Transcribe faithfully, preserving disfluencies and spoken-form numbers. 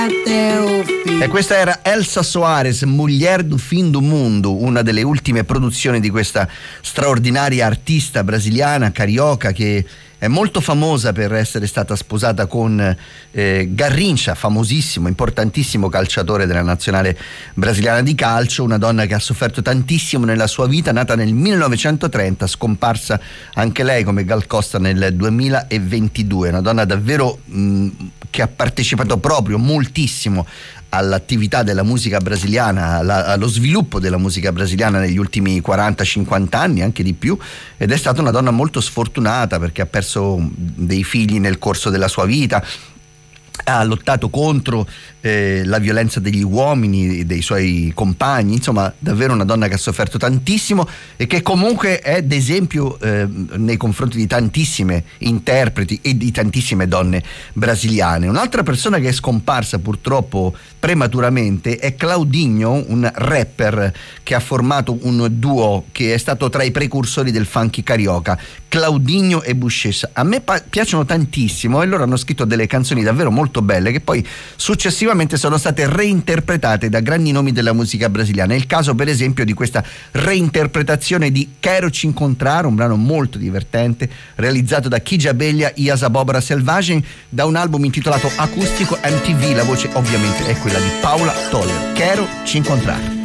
E questa era Elsa Soares, Mulher do Fim do Mundo, una delle ultime produzioni di questa straordinaria artista brasiliana, carioca, che è molto famosa per essere stata sposata con eh, Garrincha, famosissimo, importantissimo calciatore della nazionale brasiliana di calcio, una donna che ha sofferto tantissimo nella sua vita, nata nel millenovecentotrenta, scomparsa anche lei come Gal Costa nel duemilaventidue, una donna davvero mh, che ha partecipato proprio moltissimo all'attività della musica brasiliana, alla, allo sviluppo della musica brasiliana negli ultimi quaranta cinquanta anni, anche di più, ed è stata una donna molto sfortunata perché ha perso dei figli nel corso della sua vita, ha lottato contro eh, la violenza degli uomini, dei suoi compagni, insomma davvero una donna che ha sofferto tantissimo e che comunque è d'esempio eh, nei confronti di tantissime interpreti e di tantissime donne brasiliane. Un'altra persona che è scomparsa purtroppo prematuramente è Claudinho, un rapper che ha formato un duo che è stato tra i precursori del funky carioca, Claudinho e Buchecha. A me pa- piacciono tantissimo e loro hanno scritto delle canzoni davvero molto belle che poi successivamente sono state reinterpretate da grandi nomi della musica brasiliana. È il caso per esempio di questa reinterpretazione di Quero Te Encontrar, un brano molto divertente realizzato da Kid Abelha e As Abóbora Selvagem, da un album intitolato Acústico M T V. La voce ovviamente è quella di Paula Toller. Quero Te Encontrar.